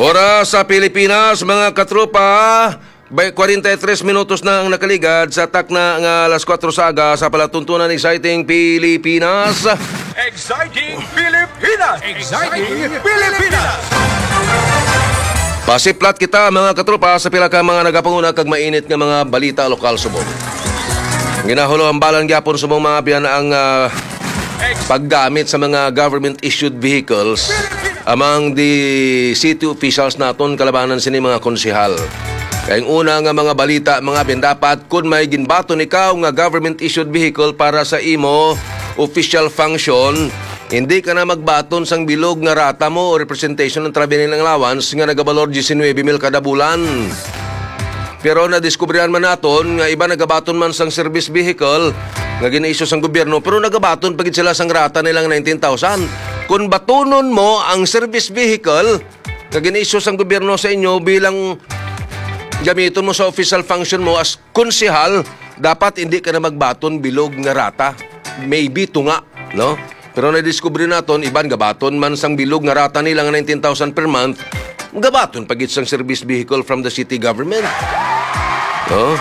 Oras sa Pilipinas, mga katropa, 43 minutos na ang nakaligad sa takna ng alas 4 saga sa palatuntunan Exciting Pilipinas. Exciting Pilipinas! Exciting Pilipinas! Pasiplat kita mga katropa sa pila ka mga nagapanguna kag mainit nga mga balita lokal subong. Ginahulo ang balan gyapon subong mga biyan ang paggamit sa mga government-issued vehicles among the city officials naton kalabanan sini mga konsehal. Kayong una nga mga balita mga biyan dapat kung may ginbaton ikaw nga government-issued vehicle para sa imo official function, hindi ka na magbaton sang bilog nga rata mo o representation ng traveling allowance nga nagabalor 19,000 kada bulan. Pero nadiskubrihan man naton nga iba nagabaton man sang service vehicle nga gina-issue sang gobyerno pero nagabaton pagit sila sang rata nilang 19,000. Kung batunon mo ang service vehicle nga gina-issue sang gobyerno sa inyo bilang gamiton mo sa official function mo as konsehal, dapat hindi ka na magbaton bilog nga rata. Maybe tunga, no? Pero nadiskubre naton iban gabaton man sang bilog nga rata nila nga 19,000 per month, gabaton pagit sang service vehicle from the city government. No?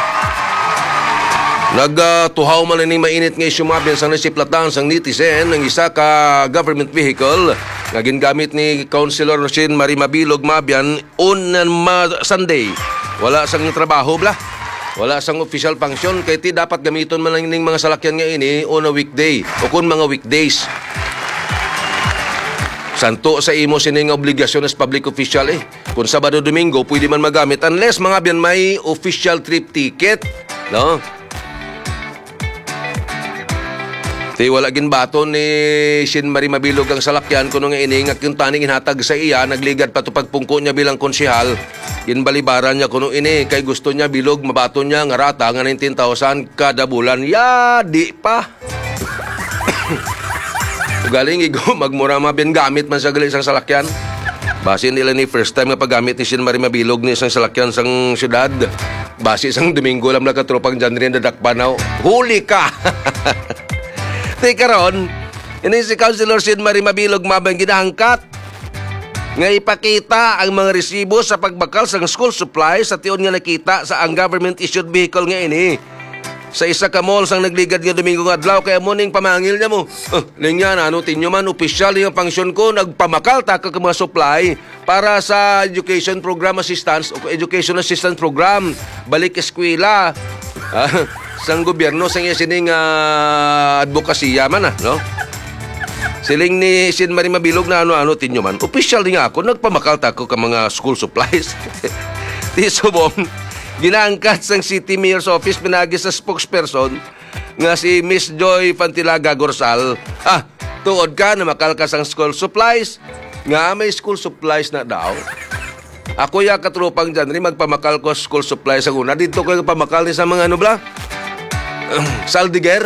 Nagtuhaw man ni mainit nga isyu mabiyan sang nasiplatan sang netizen ng isa ka government vehicle nga gingamit ni Councilor Roshin Marie Mabilog mabiyan on Sunday. Wala sang trabaho bla. Wala sang official function kay ti dapat gamiton man lang ning mga salakyan nga ini on a weekday o kun mga weekdays. Santo sa imo sining obligasyon as public official eh. Kung Sabado Domingo pwede man magamit unless mga biyan may official trip ticket, no? Ti wala ginbaton ni Shin Marie Mabilog ang salakyan kuno nga ini nga yung taning inhatag sa iya nagligad pa to pagpungko niya bilang konsehal. Ginbalibaran niya kuno ini kay gusto niya bilog mabaton niya nga rata nga 19,000 kada bulan. Ya di pa. Galing igo magmura mabin gamit man sa gali sang salakyan. Base nila ni first time nga paggamit ni Shin Marie Mabilog ni isang salakyan sang syudad. Base sang Domingo lam na katropang dyan rin dadakpanaw. Huli ka! Teka ron, ini si Councilor Shin Marie Mabilog mabang ginahangkat nga ipakita ang mga resibo sa pagbakal sa school supplies sa tiyon nga nakita sa ang government-issued vehicle nga ini. Sa isa ka mall sang nagligad nga Domingo nga adlaw kaya mo ning pamangil niya mo. Lingyan, ano tinyo man, opisyal yung function ko, nagpamakal ta ka mga supply para sa education program assistance o education assistance program, balik eskwela. Sang gobyerno sang sining advokasya man no? Siling ni Shin Marie Mabilog na ano tinyo man. Official din ako, nagpamakal ta ko ka mga school supplies. Di subong, ginaangkat sang City Mayor's Office pinagi sa spokesperson nga si Miss Joy Fantilaga Gorsal. Tuod ka na makalkas ang school supplies. Nga may school supplies na daw. Ako ya katropang dyan rin magpamakal ko school supplies ang una. Dito ko pamakal ni sa mga ano bla? Saldiger.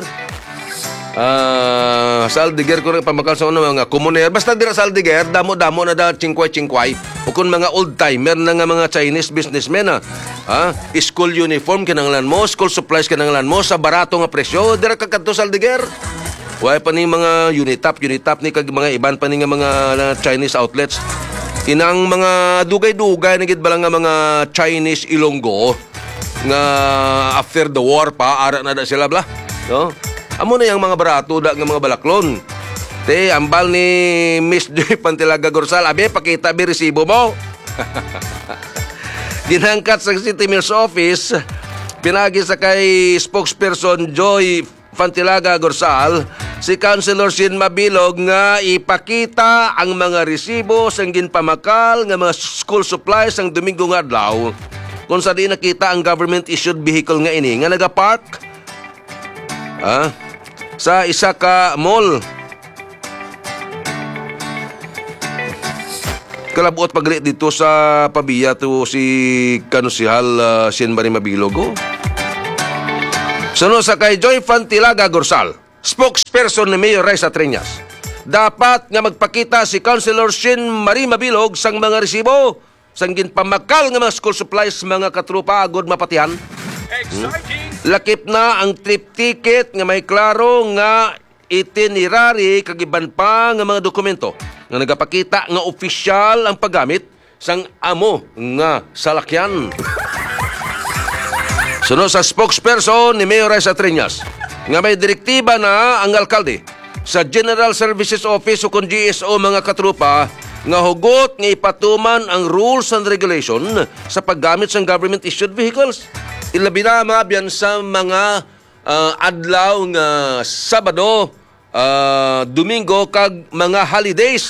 Saldiger ko rin pamakal sa una mga komuner. Basta dira Saldiger, damo-damo na da chingkway-chingkway. O kung mga old-timer na nga mga Chinese businessmen school uniform kinanglan mo, school supplies kinanglan mo sa barato nga presyo, dira kakadto Saldiger. Way pa ni mga unitap ni kag mga iban pa ni nga mga Chinese outlets. Inang mga dugay-dugay na gid balang nga mga Chinese Ilonggo nga after the war pa ara na da sila bla, no? Amo na yang mga barato da nga mga balaklon. Te ambal ni Miss Joy Pantilaga Gorsal, abi pakita bi resibo mo. Ginangkat sa City Mayor's Office pinagi sa kay spokesperson Joy Pantilaga Gorsal si Councilor Shin Mabilog nga ipakita ang mga resibo sang ginpamakal nga mga school supplies sang Domingo nga adlaw kung sa di nakita ang government-issued vehicle nga ini nga nagapark sa isa ka mall. Kalabuot paglit dito sa pabiya to si Kanusihal Shin Marie Mabilog. Suno sa kay Joy Fantilaga Gorsal, spokesperson ni Mayor Raisa Triñas. Dapat nga magpakita si Councilor Shin Marie Mabilog sang mga resibo sang ginpamakal nga mga school supplies mga katrupa agod mapatihan. Lakip na ang trip ticket nga may klaro nga itinerary kag iban pa nga mga dokumento nga nagapakita nga opisyal ang paggamit sang amo nga salakyan. Sunod sa spokesperson ni Mayor Raisa Triñas nga may direktiba na ang alkalde sa General Services Office o kung GSO mga katrupa nga hugot nga ipatuman ang rules and regulation sa paggamit sa government-issued vehicles. Ilabi na mabiyan sa mga adlaw nga Sabado, Domingo kag mga holidays.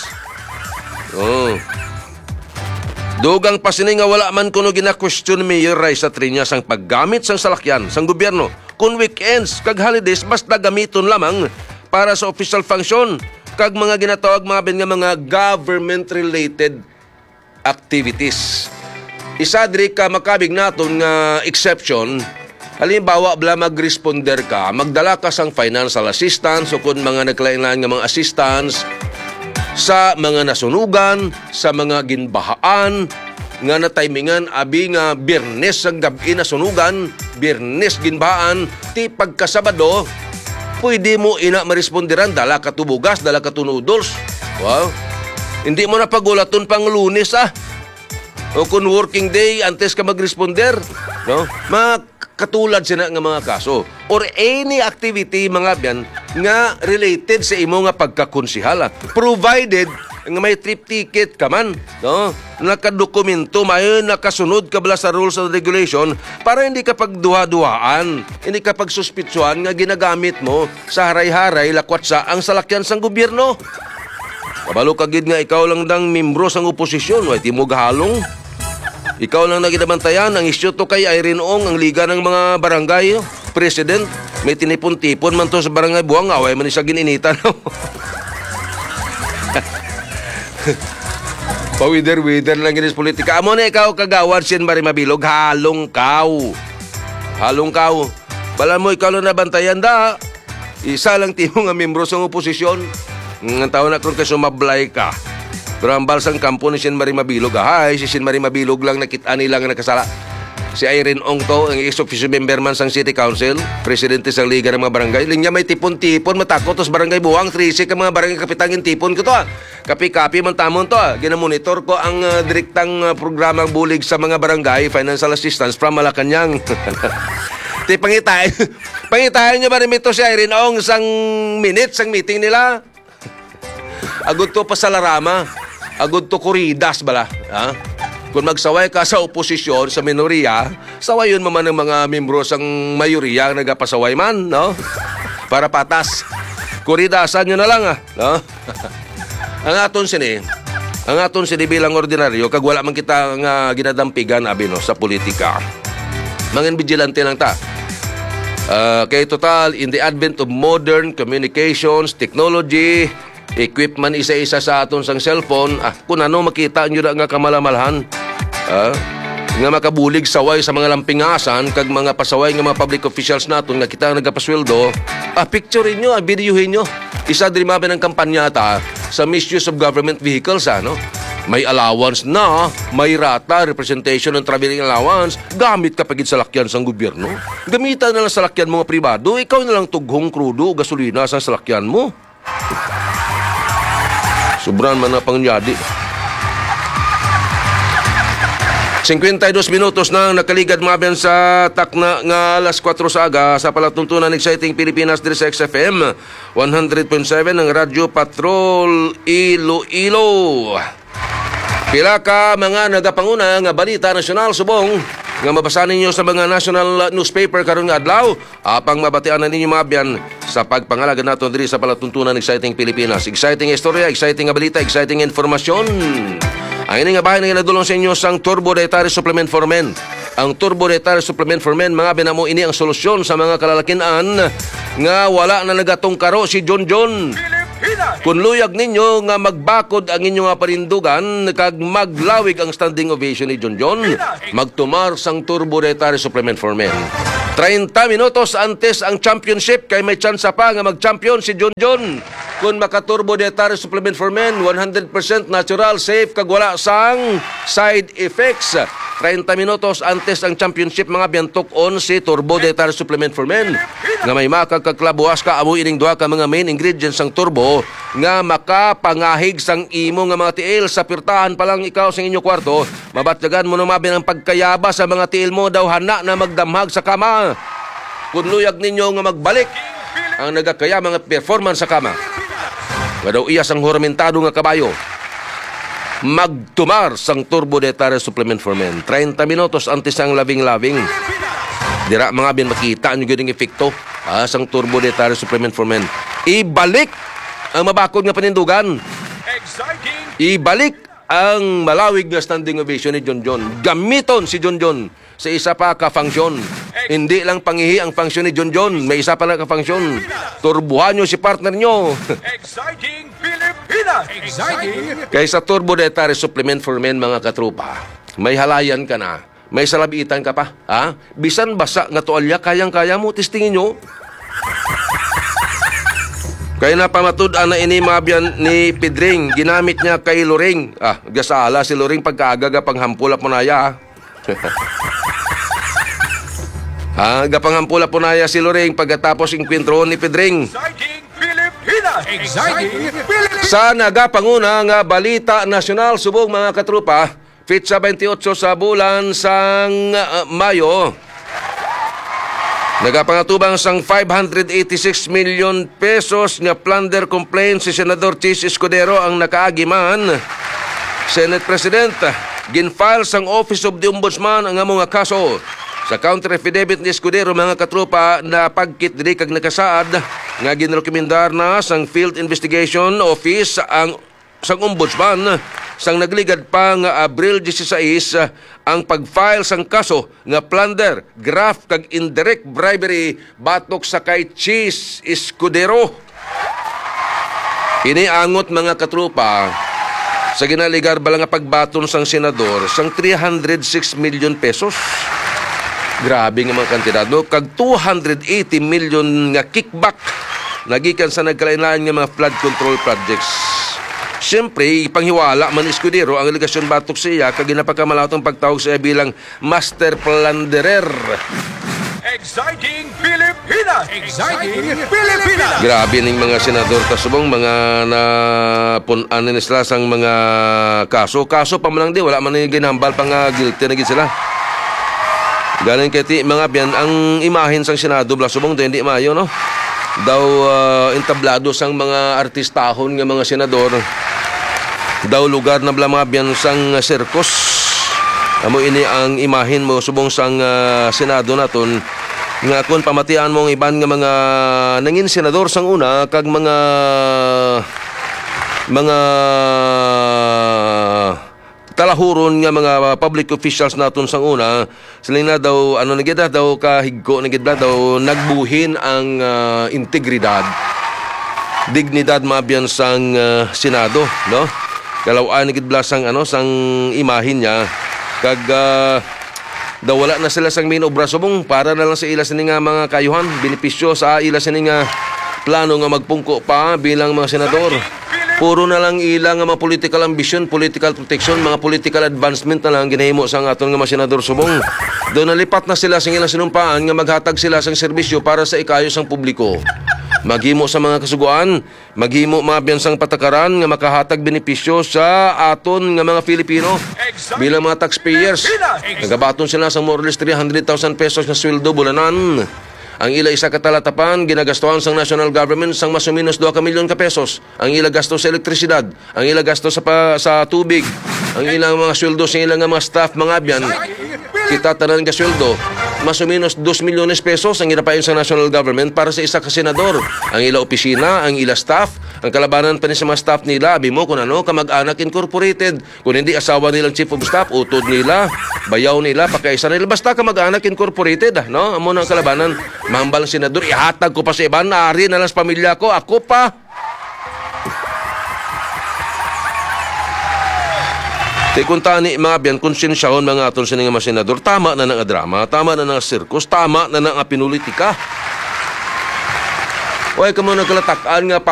Dugang pasining nga wala man kuno gina-question ni Mayor Raisa Triñas ang paggamit sang salakyan sang gobyerno kun weekends kag holidays basta gamiton lamang para sa official function kag mga ginatawag mga government-related activities. Isa diri ka makabig naton nga exception. Halimbawa, bala mag-responder ka, magdala ka sang financial assistance o kung mga nagkailangan nga mga assistance sa mga nasunugan, sa mga ginbahaan, nga natimingan, abi nga Biyernes ang gabi nasunugan, Biyernes ginbahaan, ti pagkasabado, pwede mo ina maresponderan, dala ka tubugas, dala ka noodles. Wow. Hindi mo na pagulaton pang Lunes, o kung working day, antes ka mag-responder. No? Katulad sila nga mga kaso or any activity mga biyan nga related sa imo nga pagkakonsihala provided nga may trip ticket ka man, no? Nakadokumento, may nakasunod ka bala sa rules and regulation para hindi ka pagduha-duhaan, hindi ka pagsuspitsuhan nga ginagamit mo sa haray-haray lakwat sa ang salakyan sang gobyerno. Kabalo kagid nga ikaw lang dang membro sang oposisyon, way ti mo gahalong. Ikaw lang naginabantayan ang isyu to kay Irene Ong, ang liga ng mga barangay, president. May tinipon-tipon man to sa barangay Buwang, away man siya gininita. Pawider-wider lang ginis politika. Amo na ikaw kagawad sin Mari Mabilog, halong kaw. Halong kaw. Bala mo ikaw lang nabantayan da. Isa lang timo nga membro sa oposisyon. Ang taon na kung kasumablay ka. Pero ang balsang kampo ni Sin Mari Mabilog, si Sin Mari Mabilog lang nakita nila nga nakasala. Si Irene Ong to, ang ex-officio member man sang City Council, presidente sang Liga ng mga Barangay. Linya may tipon-tipon, matakot, tos Barangay Buwang, 3 ka mga barangay kapitangin tipon ko to. Kapi-kapi man tamon to. Ginamonitor ko ang direktang programang bulig sa mga barangay, financial assistance from Malacanang. Pangitahin nyo ba rin ito si Irene Ong sang minutes, sang meeting nila? Agud to pasalarama. Agud to kuridas bala. Ha? Kung magsaway ka sa oposisyon, sa minoriya, sawayon mo man ng mga membro sang mayoriya ang nagapasaway man, no? Para patas. Kuridasan nyo na lang, no? Ang aton sini bilang ordinaryo, kag wala man kita nga ginadampigan, abi, no, sa politika. Mga vigilante lang ta. Kay total, in the advent of modern communications, technology, equipment isa-isa sa aton sang cellphone, kung ano makita nyo na nga kamalamalhan, nga makabulig saway sa mga lampingasan kag mga pasaway nga mga public officials naton nga kita nagapasweldo, picturein nyo, videohin nyo. Isa din mabi ng kampanya ta sa misuse of government vehicles, no? May allowance na, may rata, representation ng traveling allowance, gamit kapagid sa lakyan sang gobyerno. Gamitan na lang sa lakyan mga pribado, ikaw na lang tughong krudo, gasolina sa salakyan mo. Sobran man na pangyadi. 52 minutos na nakaligad mabiyan sa takna nga alas 4 sa aga sa palatuntunan Exciting Pilipinas diri sa XFM 100.7 ng Radyo Patrol Iloilo. Pila ka mga nagapanguna nga balita nasyonal subong nga mabasahan ninyo sa mga national newspaper karon nga adlaw, apang mabatian na ninyo mabiyan sa pagpangalaga naton diri sa palatuntunan Exciting Pilipinas. Exciting istorya, exciting nga balita, exciting informasyon. Ang ini nga bahay na ginadulong sa inyo sang Turbo Dietary Supplement for Men. Ang Turbo Dietary Supplement for Men, mga binamo ini ang solusyon sa mga kalalakinan nga wala na nagatong karo si John John. Kung luyag ninyo nga magbakod ang inyong parindugan kag maglawig ang standing ovation ni John John, magtumar sang Turbo Dietary Supplement for Men. 30 minutos antes ang championship kay may tsansa pa nga mag-champion si John John. Kung maka-Turbo Dietary Supplement for Men, 100% natural, safe kag wala sang side effects. 30 minutos antes ang championship mga biyantok on si Turbo Dietary Supplement for Men. Nga may makagkaklabuas ka amo ining duha ka mga main ingredients sang Turbo nga makapangahig sang imo nga mga tiil sa pirtahan pa lang ikaw sa inyo kwarto. Mabatyagan mo na mabi ang pagkayaba sa mga tiil mo daw hana na magdamhag sa kama. Kung luyag ninyo nga magbalik ang nagakaya mga performance sa kama. Nga daw iya sang huramentado nga kabayo. Magtumar sang Turbo Dietary Supplement for Men. 30 minutos antes ang labing-labing. Dira mga bin makita nyo ganyang efekto sang Turbo Dietary Supplement for Men. Ibalik ang mabakod nga panindugan. Ibalik ang malawig nga standing ovation ni John John. Gamiton si John John sa isa pa ka-function. Hindi lang pangihi ang function ni John John. May isa pa na ka-function. Turbuhan nyo si partner nyo. Exciting Pilipinas! Exciting! Kaysa Turbo Dietary Supplement for Men mga katrupa, may halayan ka na. May salabitan ka pa. Ha? Bisan basa nga tuwalya, kayang-kaya mo. Testingin nyo. Kaya napamatud na ini mabiyan ni Pedring. Ginamit niya kay Loring. Gasala si Loring pagkaagaga panghampula po na ya. Gapanghampula po na ya si Loring pagkatapos inkwentro ni Pedring. Exciting Pilipinas! Exciting Pilipinas! Sa nagapanguna nga balita nasyonal subong mga katrupa, Fitsa 28 sa bulan sang Mayo. Nagapangatubang sang 586 million pesos nga plunder complaint si Senador Chis Escudero ang nakaagiman. Senate President, ginfile sang Office of the Ombudsman ang among nga kaso. Sa counter affidavit ni Escudero mga katrupa na pagkit diri kag nakasaad nga ginrekomendar na sang Field Investigation Office ang sang Ombudsman sang nagligad pa nga Abril 16 ang pag-file sang kaso nga plunder, graft kag indirect bribery batok sa kay Chis Escudero. Iniangot mga katrupa sa ginaligar bala nga pagbaton sang senador sang 306 million pesos. Grabe nga mga kantidad, no? Kag 280 million nga kickback nagikan sa nagkalain-lain nga mga flood control projects. Siyempre, panghiwala man Escudero ang aligasyon batok siya kag ginapagkamalatong pagtawag siya bilang master plunderer. Exciting Pilipinas! Exciting Pilipinas! Grabe ning mga senador kasubong mga napunan ni sila sang mga kaso pa man lang di wala man ni ginambal pa nga guilty na gid sila. Galing kay mga biyan ang imahen sang Senado blasubong do hindi maayo no. Daw entablado sang mga artistahon nga mga senador. Daw lugar na bala mga biyan sang circus. Amo ini ang imahen mo subong sang Senado naton nga kun pamatian mo ang iban nga mga nangin senador sang una kag mga talahuron nga mga public officials naton sang una sila na daw ano nagida daw kahigko nagidla daw nagbuhin ang integridad dignidad mabiyan sang Senado no kalawan nagidla sang ano sang imahin niya kag daw wala na sila sang main obra subong para na lang sa ila sini nga mga kayuhan benepisyo sa ila sini nga plano nga magpungko pa bilang mga senador. Puro na lang ilang mga political ambition, political protection, mga political advancement na lang ginahimo sa aton nga mga senador subong. Doon nalipat na sila sa ilang sinumpaan nga maghatag sila sang serbisyo para sa ikayos sang publiko. Maghimo sa mga kasuguan, maghimo mabiyan sang patakaran nga makahatag benepisyo sa aton nga mga Filipino bilang mga taxpayers. Nagabaton sila sa more or less 300,000 pesos na sweldo bulanan. Ang ila isa katalatapan, ginagastuhan sang national government sang mas o minus 2 milyon ka pesos. Ang ila gasto sa elektrisidad, ang ila gasto sa tubig, ang ilang mga sweldo sa ilang mga staff, mga abyan. Kita tanan ka sweldo, mas o minus 2 milyones pesos ang irapayon sa national government para sa isa ka senador. Ang ila opisina, ang ila staff, ang kalabanan pa ni sa mga staff nila, abi mo kung ano, kamag-anak incorporated. Kung hindi asawa nilang chief of staff, utod nila, bayaw nila, pakaisa nila. Basta kamag-anak incorporated, no? Amo na ang kalabanan. Mahambal ang senador, ihatag ko pa sa iban, naari na lang sa pamilya ko, ako pa. Kung tani mga biyan, konsensyahon mga aton sa mga senador, tama na ng drama, tama na ng sirkus, tama na ng pinulitika. Huwag ka mo nagkalatakan nga